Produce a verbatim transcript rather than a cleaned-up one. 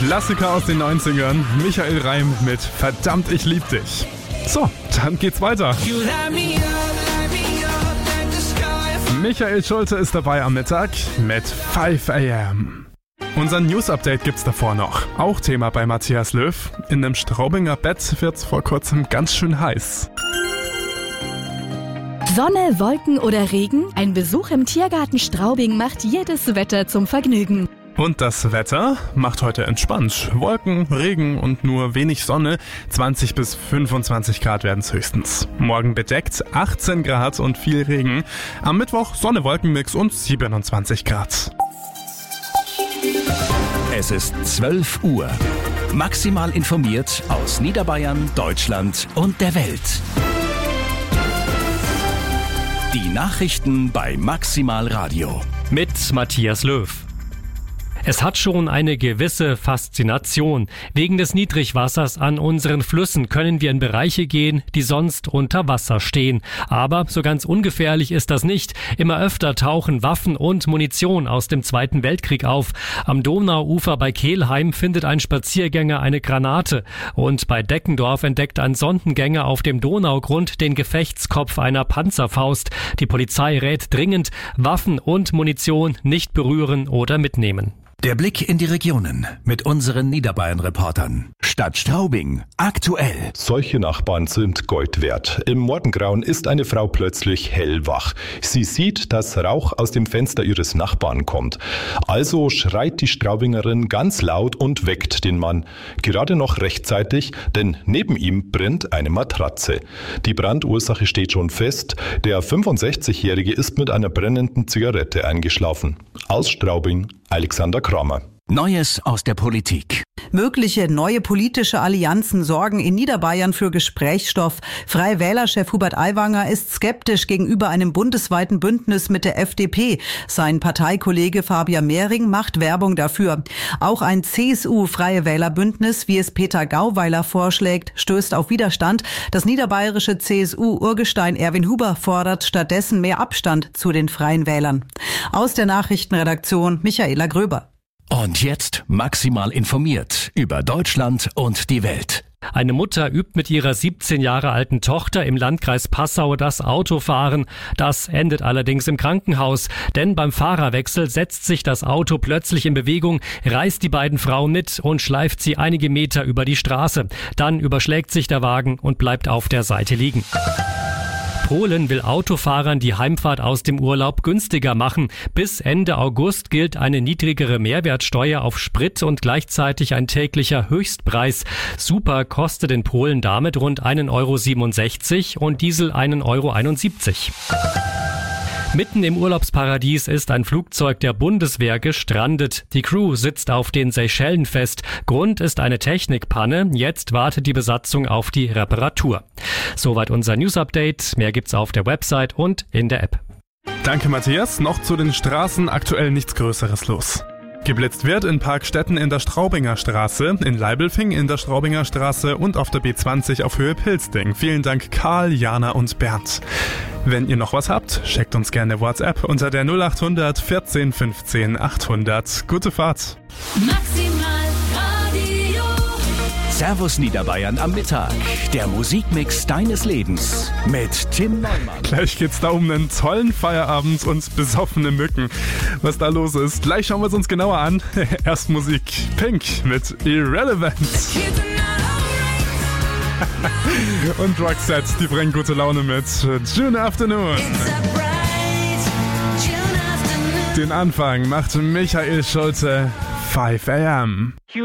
Klassiker aus den neunzigern. Michael Reim mit Verdammt, ich lieb dich. So, dann geht's weiter. Michael Schulte ist dabei am Mittag mit five a m Unser News-Update gibt's davor noch. Auch Thema bei Matthias Löw. In einem Straubinger Bett wird's vor kurzem ganz schön heiß. Sonne, Wolken oder Regen? Ein Besuch im Tiergarten Straubing macht jedes Wetter zum Vergnügen. Und das Wetter macht heute entspannt. Wolken, Regen und nur wenig Sonne. zwanzig bis fünfundzwanzig Grad werden es höchstens. Morgen bedeckt, achtzehn Grad und viel Regen. Am Mittwoch Sonne-Wolkenmix und siebenundzwanzig Grad. Es ist zwölf Uhr. Maximal informiert aus Niederbayern, Deutschland und der Welt. Die Nachrichten bei Maximal Radio. Mit Matthias Löw. Es hat schon eine gewisse Faszination. Wegen des Niedrigwassers an unseren Flüssen können wir in Bereiche gehen, die sonst unter Wasser stehen. Aber so ganz ungefährlich ist das nicht. Immer öfter tauchen Waffen und Munition aus dem Zweiten Weltkrieg auf. Am Donauufer bei Kelheim findet ein Spaziergänger eine Granate. Und bei Deckendorf entdeckt ein Sondengänger auf dem Donaugrund den Gefechtskopf einer Panzerfaust. Die Polizei rät dringend, Waffen und Munition nicht berühren oder mitnehmen. Der Blick in die Regionen mit unseren Niederbayern-Reportern. Stadt Straubing, aktuell. Solche Nachbarn sind Gold wert. Im Morgengrauen ist eine Frau plötzlich hellwach. Sie sieht, dass Rauch aus dem Fenster ihres Nachbarn kommt. Also schreit die Straubingerin ganz laut und weckt den Mann. Gerade noch rechtzeitig, denn neben ihm brennt eine Matratze. Die Brandursache steht schon fest. Der fünfundsechzigjährige ist mit einer brennenden Zigarette eingeschlafen. Aus Straubing, Alexander Kramer. Neues aus der Politik. Mögliche neue politische Allianzen sorgen in Niederbayern für Gesprächsstoff. Freie Wähler-Chef Hubert Aiwanger ist skeptisch gegenüber einem bundesweiten Bündnis mit der F D P. Sein Parteikollege Fabian Mehring macht Werbung dafür. Auch ein C S U-Freie Wählerbündnis, wie es Peter Gauweiler vorschlägt, stößt auf Widerstand. Das niederbayerische C S U-Urgestein Erwin Huber fordert stattdessen mehr Abstand zu den Freien Wählern. Aus der Nachrichtenredaktion Michaela Gröber. Und jetzt maximal informiert über Deutschland und die Welt. Eine Mutter übt mit ihrer siebzehn Jahre alten Tochter im Landkreis Passau das Autofahren. Das endet allerdings im Krankenhaus, denn beim Fahrerwechsel setzt sich das Auto plötzlich in Bewegung, reißt die beiden Frauen mit und schleift sie einige Meter über die Straße. Dann überschlägt sich der Wagen und bleibt auf der Seite liegen. Polen will Autofahrern die Heimfahrt aus dem Urlaub günstiger machen. Bis Ende August gilt eine niedrigere Mehrwertsteuer auf Sprit und gleichzeitig ein täglicher Höchstpreis. Super kostet in Polen damit rund ein Euro siebenundsechzig und Diesel ein Euro einundsiebzig. Mitten im Urlaubsparadies ist ein Flugzeug der Bundeswehr gestrandet. Die Crew sitzt auf den Seychellen fest. Grund ist eine Technikpanne. Jetzt wartet die Besatzung auf die Reparatur. Soweit unser News-Update. Mehr gibt's auf der Website und in der App. Danke, Matthias. Noch zu den Straßen. Aktuell nichts Größeres los. Geblitzt wird in Parkstetten in der Straubinger Straße, in Leibelfing in der Straubinger Straße und auf der B zwanzig auf Höhe Pilsding. Vielen Dank Karl, Jana und Bernd. Wenn ihr noch was habt, schickt uns gerne WhatsApp unter der null acht hundert vierzehn fünfzehn achthundert. Gute Fahrt. Maximal Radio. Servus Niederbayern am Mittag. Der Musikmix deines Lebens mit Tim Neumann. Gleich geht's da um einen tollen Feierabend und besoffene Mücken. Was da los ist, gleich schauen wir es uns genauer an. Erst Musik. Pink mit Irrelevant. Und Roxette, die bringen gute Laune mit June Afternoon. Den Anfang macht Michael Schulte, five a m